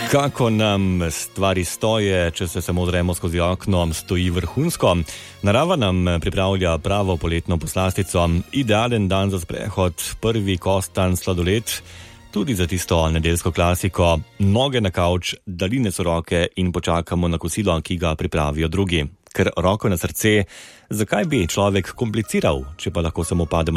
Kako nam stvari stoje, če se samo odremo skozi okno, stoji vrhunsko. Narava nam pripravlja pravo poletno poslastico, idealen dan za sprehod, prvi kostan sladoled, tudi za tisto nedeljsko klasiko, noge na kavč, daljine so roke in počakamo na kosilo, ki ga pripravijo drugi. Ker roko na srce, zakaj bi človek kompliciral, če pa lahko samo pademo